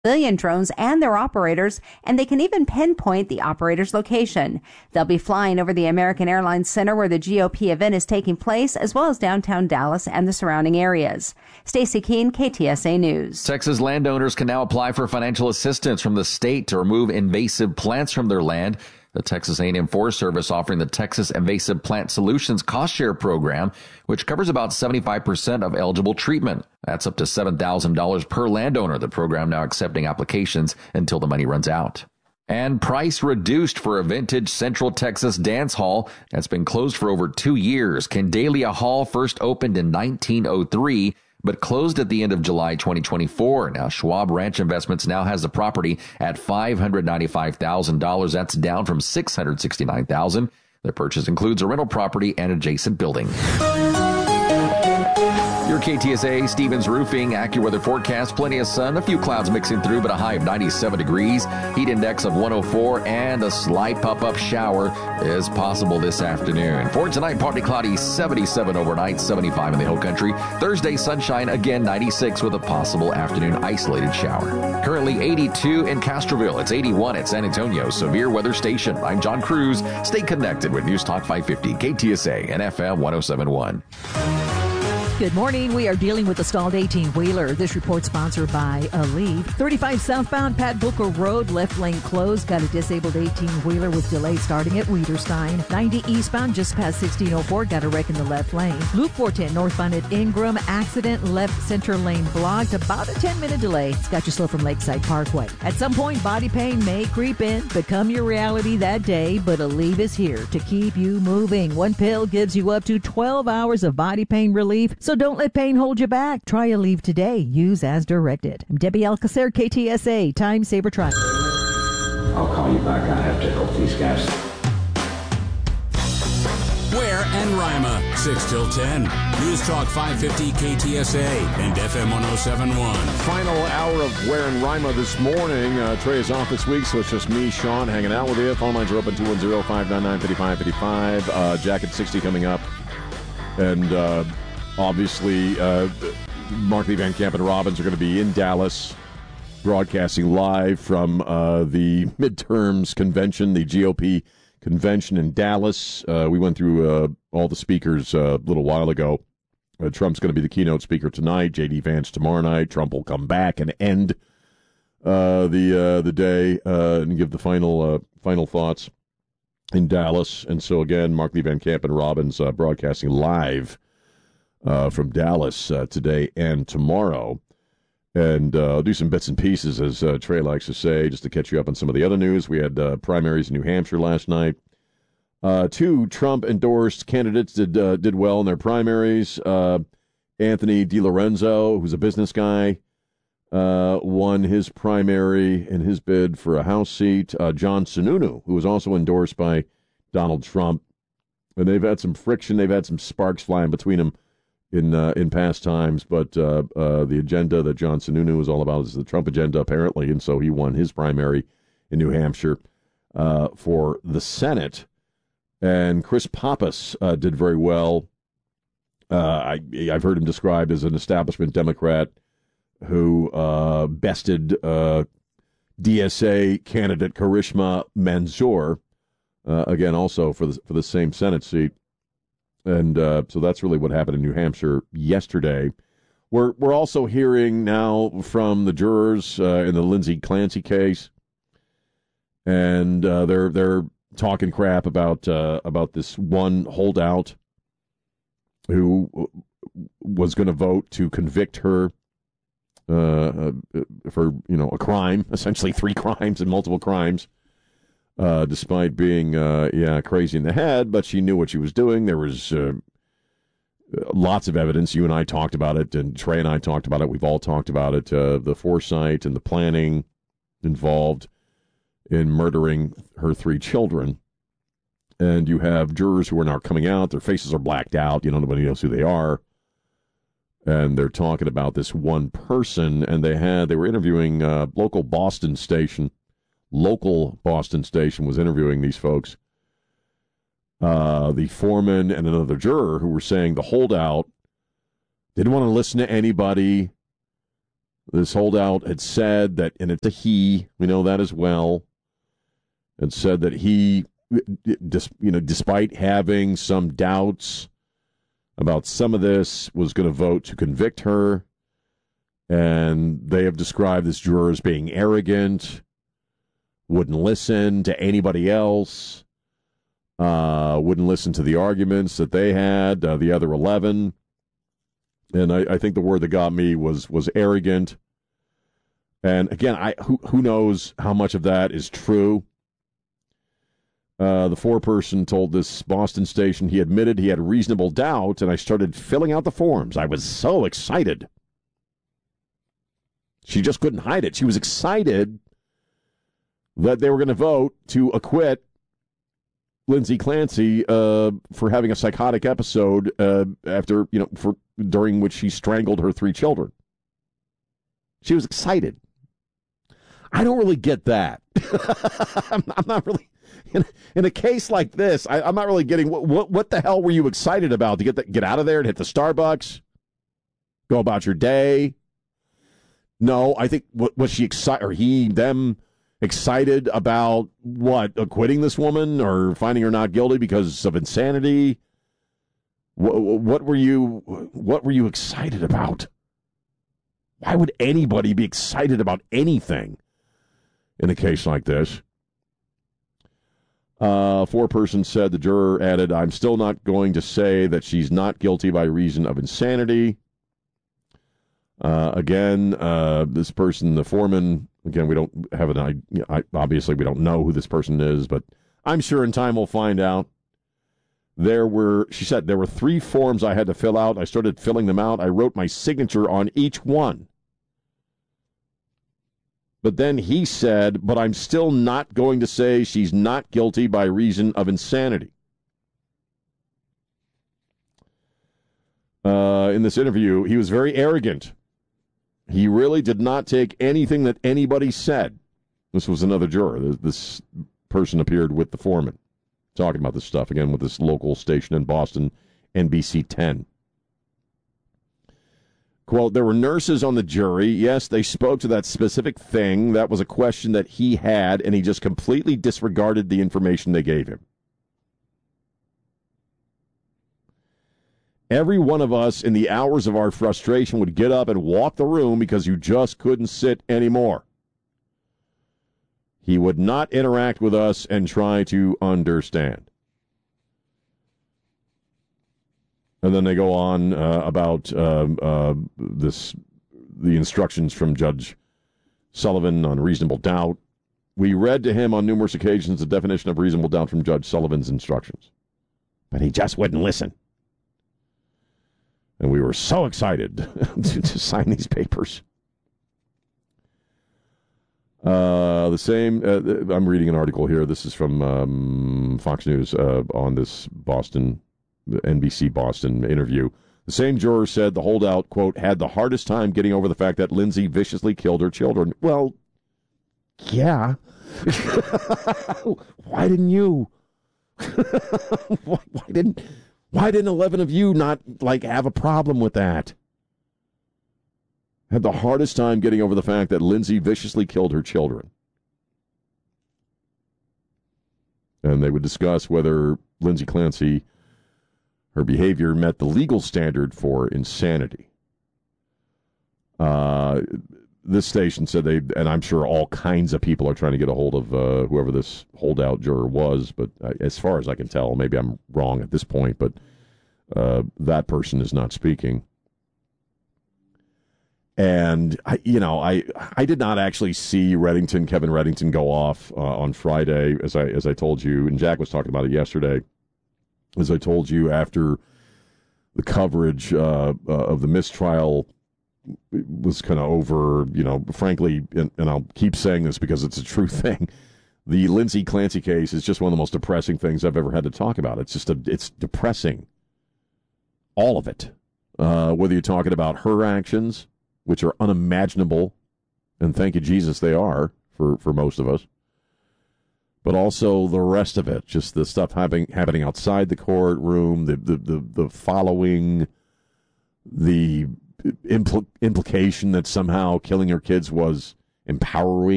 civilian drones and their operators, and they can even pinpoint the operator's location. They'll be flying over the American Airlines Center where the GOP event is taking place, as well as downtown Dallas and the surrounding areas. Stacey Keene, KTSA News. Texas landowners can now apply for financial assistance from the state to remove invasive plants from their land. The Texas A&M Forest Service offering the Texas Invasive Plant Solutions Cost Share Program, which covers about 75% of eligible treatment. That's up to $7,000 per landowner. The program now accepting applications until the money runs out. And price reduced for a vintage Central Texas dance hall that's been closed for over 2 years. Candelia Hall first opened in 1903. But closed at the end of July 2024. Now, Schwab Ranch Investments now has the property at $595,000. That's down from $669,000. The purchase includes a rental property and adjacent building. Your KTSA Stevens Roofing AccuWeather forecast. Plenty of sun, a few clouds mixing through, but a high of 97 degrees. Heat index of 104, and a slight pop-up shower is possible this afternoon. For tonight, partly cloudy, 77 overnight, 75 in the hill country. Thursday, sunshine again, 96 with a possible afternoon isolated shower. Currently 82 in Castroville. It's 81 at San Antonio Severe Weather Station. I'm John Cruz. Stay connected with News Talk 550, KTSA and FM 1071. Good morning. We are dealing with a stalled 18-wheeler. This report sponsored by Aleve. 35 southbound Pat Booker Road, left lane closed. Got a disabled 18-wheeler with delay starting at Wiederstein. 90 eastbound just past 1604. Got a wreck in the left lane. Loop 410 northbound at Ingram. Accident, left center lane blocked. About a 10-minute delay. It's got you slow from Lakeside Parkway. At some point, body pain may creep in, become your reality that day, but Aleve is here to keep you moving. One pill gives you up to 12 hours of body pain relief. So don't let pain hold you back. Try Aleve today. Use as directed. I'm Debbie Alcacer, KTSA, Time Saver Trial. I'll call you back. I have to help these guys. Ware and Rima, 6 till 10. News Talk 550 KTSA and FM 1071. Final hour of Ware and Rima this morning. Trey is off this week, so it's just me, Sean, hanging out with you. Phone lines are open, 210-599-5555. Jacket 60 coming up. And obviously, Mark Lee Van Camp and Robbins are going to be in Dallas, broadcasting live from the midterms convention, the GOP convention in Dallas. We went through all the speakers a little while ago. Trump's going to be the keynote speaker tonight. J.D. Vance tomorrow night. Trump will come back and end the day and give the final thoughts in Dallas. And so, again, Mark Lee Van Camp and Robbins broadcasting live from Dallas today and tomorrow. And I'll do some bits and pieces, as Trey likes to say, just to catch you up on some of the other news. We had primaries in New Hampshire last night. 2 Trump-endorsed candidates did well in their primaries. Anthony DiLorenzo, who's a business guy, won his primary in his bid for a House seat. John Sununu, who was also endorsed by Donald Trump. And they've had some friction. They've had some sparks flying between them in past times, but the agenda that John Sununu is all about is the Trump agenda, apparently, and so he won his primary in New Hampshire for the Senate. And Chris Pappas did very well. I've heard him described as an establishment Democrat who bested DSA candidate Karishma Manzoor, again, also for the same Senate seat. And so that's really what happened in New Hampshire yesterday. We're also hearing now from the jurors in the Lindsay Clancy case, and they're talking crap about this one holdout who was going to vote to convict her for a crime, essentially 3 crimes and multiple crimes. Despite being, crazy in the head, but she knew what she was doing. There was lots of evidence. You and I talked about it, and Trey and I talked about it. We've all talked about it. The foresight and the planning involved in murdering her 3 children. And you have jurors who are now coming out. Their faces are blacked out. Nobody knows who they are. And they're talking about this one person, and they were interviewing local Boston station was interviewing these folks. The foreman and another juror who were saying the holdout didn't want to listen to anybody. This holdout had said that, and it's a he, we know that as well, had said that he, despite having some doubts about some of this, was going to vote to convict her. And they have described this juror as being arrogant, wouldn't listen to anybody else, wouldn't listen to the arguments that they had, the other 11. And I think the word that got me was arrogant. And again, who knows how much of that is true. The foreperson told this Boston station he admitted he had reasonable doubt, and I started filling out the forms. I was so excited. She just couldn't hide it. She was excited that they were going to vote to acquit Lindsay Clancy for having a psychotic episode during which she strangled her 3 children. She was excited. I don't really get that. I'm not really in a case like this. I'm not really getting what the hell were you excited about to get out of there and hit the Starbucks, go about your day? No, I think was she excited or them excited about what, acquitting this woman or finding her not guilty because of insanity? What were you excited about? Why would anybody be excited about anything in a case like this? Foreperson said, the juror added, I'm still not going to say that she's not guilty by reason of insanity. Again, this person, the foreman, again, we don't have an idea. Obviously, we don't know who this person is, but I'm sure in time we'll find out. She said, there were 3 forms I had to fill out. I started filling them out. I wrote my signature on each one. But then he said, but I'm still not going to say she's not guilty by reason of insanity. In this interview, he was very arrogant. He really did not take anything that anybody said. This was another juror. This person appeared with the foreman, talking about this stuff, again, with this local station in Boston, NBC 10. Quote, there were nurses on the jury. Yes, they spoke to that specific thing. That was a question that he had, and he just completely disregarded the information they gave him. Every one of us in the hours of our frustration would get up and walk the room because you just couldn't sit anymore. He would not interact with us and try to understand. And then they go on about the instructions from Judge Sullivan on reasonable doubt. We read to him on numerous occasions the definition of reasonable doubt from Judge Sullivan's instructions. But he just wouldn't listen. And we were so excited to sign these papers. I'm reading an article here. This is from Fox News on this NBC Boston interview. The same juror said the holdout, quote, had the hardest time getting over the fact that Lindsay viciously killed her children. Well, yeah. Why didn't you? Why didn't 11 of you not, have a problem with that? Had the hardest time getting over the fact that Lindsay viciously killed her children. And they would discuss whether Lindsay Clancy, her behavior met the legal standard for insanity. This station said and I'm sure all kinds of people are trying to get a hold of whoever this holdout juror was, but as far as I can tell, maybe I'm wrong at this point, but that person is not speaking. And, I did not actually see Kevin Reddington go off on Friday, as I told you, and Jack was talking about it yesterday. As I told you, after the coverage of the mistrial was kind of over, frankly, and I'll keep saying this because it's a true thing, the Lindsay Clancy case is just one of the most depressing things I've ever had to talk about. It's depressing. All of it. Whether you're talking about her actions, which are unimaginable, and thank you, Jesus, they are for most of us, but also the rest of it, just the stuff happening outside the courtroom, the following, the implication that somehow killing her kids was empowering